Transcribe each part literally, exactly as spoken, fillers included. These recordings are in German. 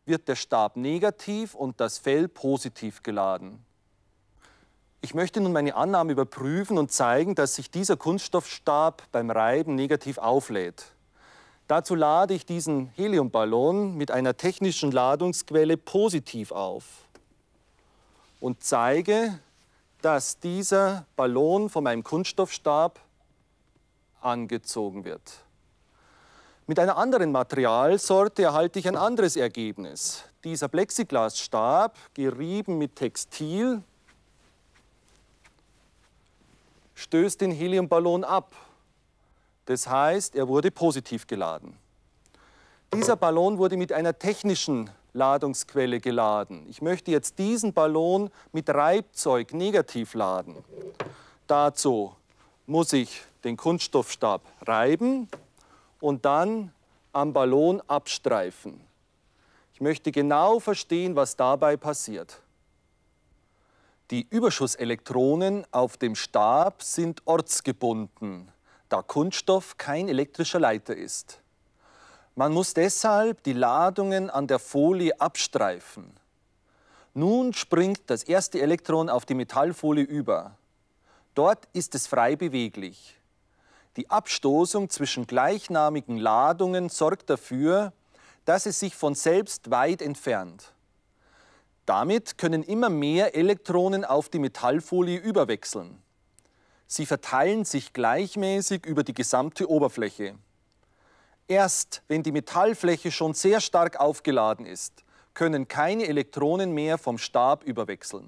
wird der Stab negativ und das Fell positiv geladen. Ich möchte nun meine Annahme überprüfen und zeigen, dass sich dieser Kunststoffstab beim Reiben negativ auflädt. Dazu lade ich diesen Heliumballon mit einer technischen Ladungsquelle positiv auf und zeige, dass dieser Ballon von meinem Kunststoffstab angezogen wird. Mit einer anderen Materialsorte erhalte ich ein anderes Ergebnis. Dieser Plexiglasstab, gerieben mit Textil, stößt den Heliumballon ab. Das heißt, er wurde positiv geladen. Dieser Ballon wurde mit einer technischen Ladungsquelle geladen. Ich möchte jetzt diesen Ballon mit Reibzeug negativ laden. Dazu muss ich den Kunststoffstab reiben und dann am Ballon abstreifen. Ich möchte genau verstehen, was dabei passiert. Die Überschusselektronen auf dem Stab sind ortsgebunden, da Kunststoff kein elektrischer Leiter ist. Man muss deshalb die Ladungen an der Folie abstreifen. Nun springt das erste Elektron auf die Metallfolie über. Dort ist es frei beweglich. Die Abstoßung zwischen gleichnamigen Ladungen sorgt dafür, dass es sich von selbst weit entfernt. Damit können immer mehr Elektronen auf die Metallfolie überwechseln. Sie verteilen sich gleichmäßig über die gesamte Oberfläche. Erst wenn die Metallfläche schon sehr stark aufgeladen ist, können keine Elektronen mehr vom Stab überwechseln.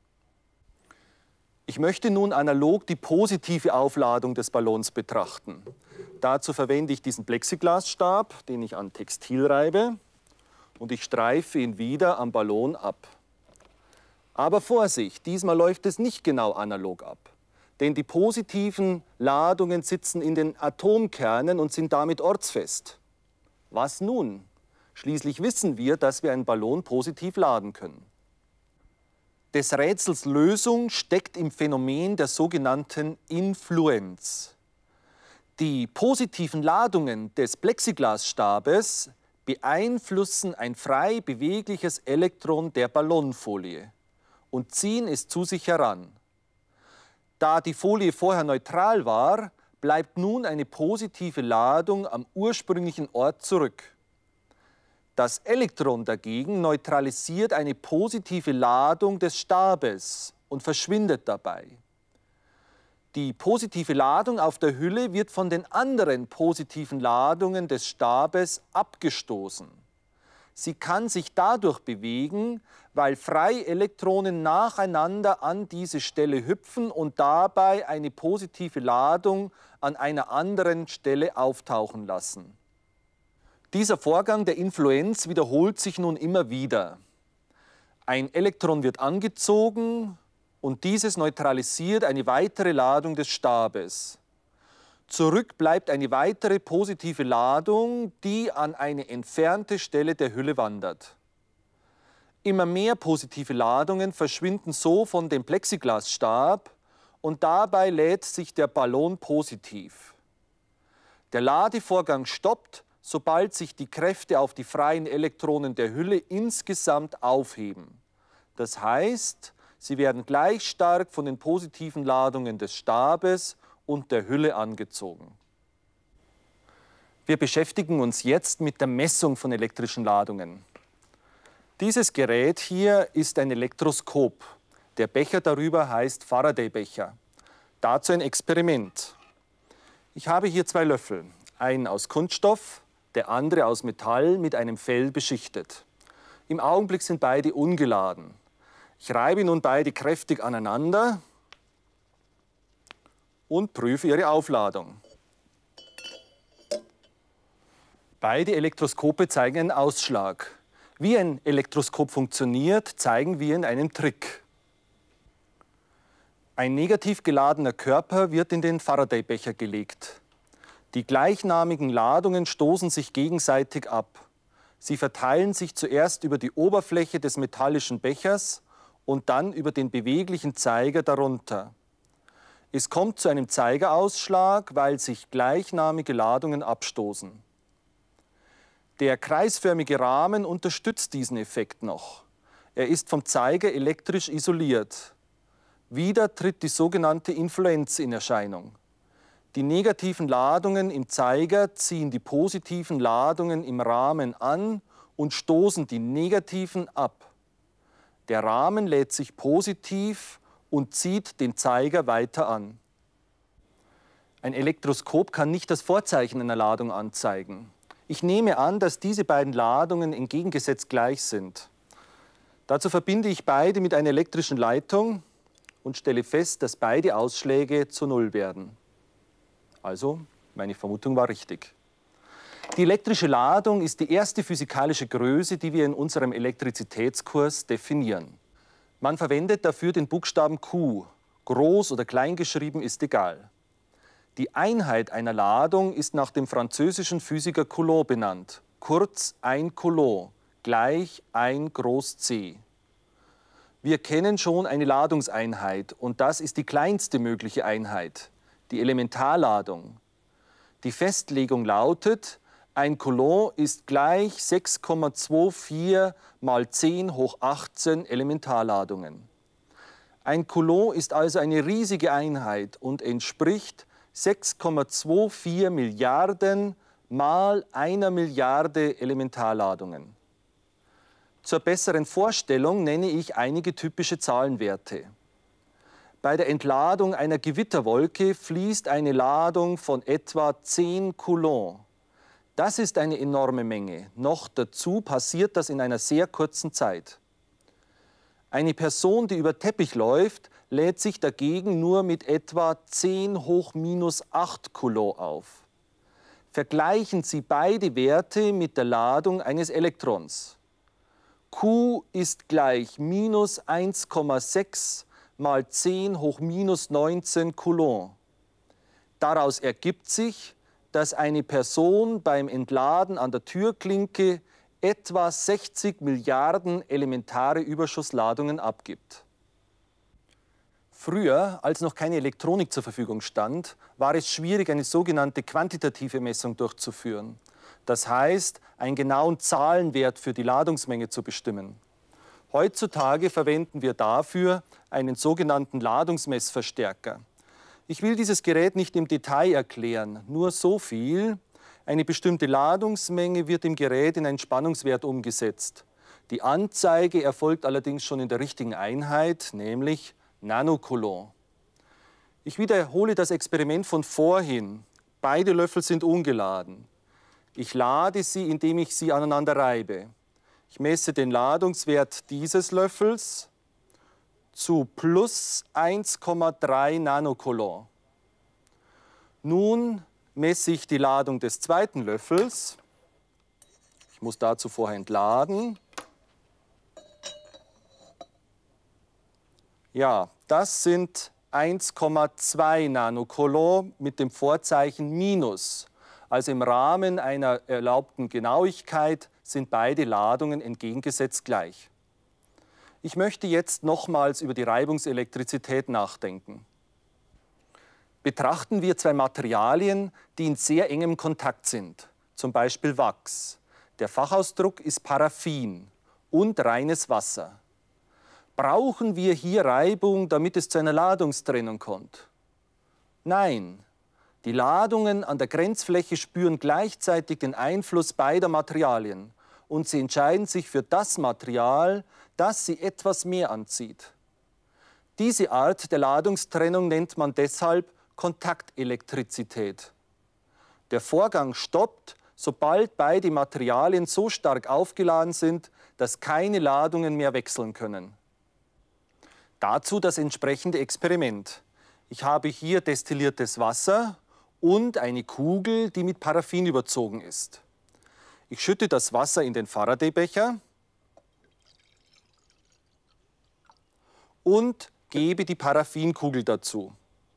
Ich möchte nun analog die positive Aufladung des Ballons betrachten. Dazu verwende ich diesen Plexiglasstab, den ich an Textil reibe, und ich streife ihn wieder am Ballon ab. Aber Vorsicht, diesmal läuft es nicht genau analog ab. Denn die positiven Ladungen sitzen in den Atomkernen und sind damit ortsfest. Was nun? Schließlich wissen wir, dass wir einen Ballon positiv laden können. Des Rätsels Lösung steckt im Phänomen der sogenannten Influenz. Die positiven Ladungen des Plexiglasstabes beeinflussen ein frei bewegliches Elektron der Ballonfolie und ziehen es zu sich heran. Da die Folie vorher neutral war, bleibt nun eine positive Ladung am ursprünglichen Ort zurück. Das Elektron dagegen neutralisiert eine positive Ladung des Stabes und verschwindet dabei. Die positive Ladung auf der Hülle wird von den anderen positiven Ladungen des Stabes abgestoßen. Sie kann sich dadurch bewegen, weil Freielektronen nacheinander an diese Stelle hüpfen und dabei eine positive Ladung an einer anderen Stelle auftauchen lassen. Dieser Vorgang der Influenz wiederholt sich nun immer wieder. Ein Elektron wird angezogen und dieses neutralisiert eine weitere Ladung des Stabes. Zurück bleibt eine weitere positive Ladung, die an eine entfernte Stelle der Hülle wandert. Immer mehr positive Ladungen verschwinden so von dem Plexiglasstab und dabei lädt sich der Ballon positiv. Der Ladevorgang stoppt, sobald sich die Kräfte auf die freien Elektronen der Hülle insgesamt aufheben. Das heißt, sie werden gleich stark von den positiven Ladungen des Stabes und der Hülle angezogen. Wir beschäftigen uns jetzt mit der Messung von elektrischen Ladungen. Dieses Gerät hier ist ein Elektroskop. Der Becher darüber heißt Faraday-Becher. Dazu ein Experiment. Ich habe hier zwei Löffel, einen aus Kunststoff, der andere aus Metall mit einem Fell beschichtet. Im Augenblick sind beide ungeladen. Ich reibe nun beide kräftig aneinander und prüfe ihre Aufladung. Beide Elektroskope zeigen einen Ausschlag. Wie ein Elektroskop funktioniert, zeigen wir in einem Trick. Ein negativ geladener Körper wird in den Faraday-Becher gelegt. Die gleichnamigen Ladungen stoßen sich gegenseitig ab. Sie verteilen sich zuerst über die Oberfläche des metallischen Bechers und dann über den beweglichen Zeiger darunter. Es kommt zu einem Zeigerausschlag, weil sich gleichnamige Ladungen abstoßen. Der kreisförmige Rahmen unterstützt diesen Effekt noch. Er ist vom Zeiger elektrisch isoliert. Wieder tritt die sogenannte Influenz in Erscheinung. Die negativen Ladungen im Zeiger ziehen die positiven Ladungen im Rahmen an und stoßen die negativen ab. Der Rahmen lädt sich positiv und zieht den Zeiger weiter an. Ein Elektroskop kann nicht das Vorzeichen einer Ladung anzeigen. Ich nehme an, dass diese beiden Ladungen entgegengesetzt gleich sind. Dazu verbinde ich beide mit einer elektrischen Leitung und stelle fest, dass beide Ausschläge zu Null werden. Also, meine Vermutung war richtig. Die elektrische Ladung ist die erste physikalische Größe, die wir in unserem Elektrizitätskurs definieren. Man verwendet dafür den Buchstaben Q. Groß oder klein geschrieben ist egal. Die Einheit einer Ladung ist nach dem französischen Physiker Coulomb benannt. Kurz ein Coulomb gleich ein Groß C. Wir kennen schon eine Ladungseinheit und das ist die kleinste mögliche Einheit, die Elementarladung. Die Festlegung lautet, ein Coulomb ist gleich sechs Komma vierundzwanzig mal zehn hoch achtzehn Elementarladungen. Ein Coulomb ist also eine riesige Einheit und entspricht sechs Komma vierundzwanzig Milliarden mal einer Milliarde Elementarladungen. Zur besseren Vorstellung nenne ich einige typische Zahlenwerte. Bei der Entladung einer Gewitterwolke fließt eine Ladung von etwa zehn Coulomb. Das ist eine enorme Menge. Noch dazu passiert das in einer sehr kurzen Zeit. Eine Person, die über Teppich läuft, lädt sich dagegen nur mit etwa zehn hoch minus acht Coulomb auf. Vergleichen Sie beide Werte mit der Ladung eines Elektrons. Q ist gleich minus eins Komma sechs mal zehn hoch minus neunzehn Coulomb. Daraus ergibt sich, dass eine Person beim Entladen an der Türklinke etwa sechzig Milliarden elementare Überschussladungen abgibt. Früher, als noch keine Elektronik zur Verfügung stand, war es schwierig, eine sogenannte quantitative Messung durchzuführen. Das heißt, einen genauen Zahlenwert für die Ladungsmenge zu bestimmen. Heutzutage verwenden wir dafür einen sogenannten Ladungsmessverstärker. Ich will dieses Gerät nicht im Detail erklären, nur so viel: Eine bestimmte Ladungsmenge wird im Gerät in einen Spannungswert umgesetzt. Die Anzeige erfolgt allerdings schon in der richtigen Einheit, nämlich Nanocoulomb. Ich wiederhole das Experiment von vorhin. Beide Löffel sind ungeladen. Ich lade sie, indem ich sie aneinander reibe. Ich messe den Ladungswert dieses Löffels zu plus eins Komma drei Nanocoulomb. Nun messe ich die Ladung des zweiten Löffels. Ich muss dazu vorher entladen. Ja, das sind eins Komma zwei Nanocoulomb mit dem Vorzeichen Minus. Also im Rahmen einer erlaubten Genauigkeit sind beide Ladungen entgegengesetzt gleich. Ich möchte jetzt nochmals über die Reibungselektrizität nachdenken. Betrachten wir zwei Materialien, die in sehr engem Kontakt sind, zum Beispiel Wachs. Der Fachausdruck ist Paraffin und reines Wasser. Brauchen wir hier Reibung, damit es zu einer Ladungstrennung kommt? Nein. Die Ladungen an der Grenzfläche spüren gleichzeitig den Einfluss beider Materialien und sie entscheiden sich für das Material, das sie etwas mehr anzieht. Diese Art der Ladungstrennung nennt man deshalb Kontaktelektrizität. Der Vorgang stoppt, sobald beide Materialien so stark aufgeladen sind, dass keine Ladungen mehr wechseln können. Dazu das entsprechende Experiment. Ich habe hier destilliertes Wasser und eine Kugel, die mit Paraffin überzogen ist. Ich schütte das Wasser in den Faraday-Becher und gebe die Paraffinkugel dazu.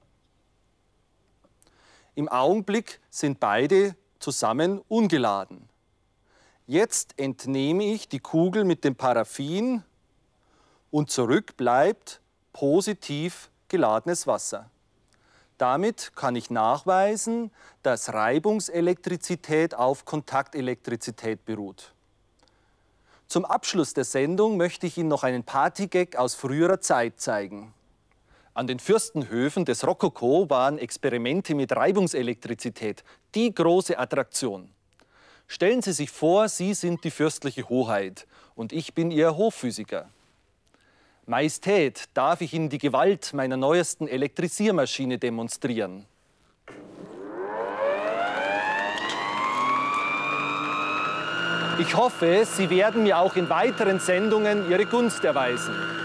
Im Augenblick sind beide zusammen ungeladen. Jetzt entnehme ich die Kugel mit dem Paraffin und zurück bleibt positiv geladenes Wasser. Damit kann ich nachweisen, dass Reibungselektrizität auf Kontaktelektrizität beruht. Zum Abschluss der Sendung möchte ich Ihnen noch einen Partygag aus früherer Zeit zeigen. An den Fürstenhöfen des Rokoko waren Experimente mit Reibungselektrizität die große Attraktion. Stellen Sie sich vor, Sie sind die fürstliche Hoheit und ich bin Ihr Hofphysiker. Majestät, darf ich Ihnen die Gewalt meiner neuesten Elektrisiermaschine demonstrieren? Ich hoffe, Sie werden mir auch in weiteren Sendungen Ihre Gunst erweisen.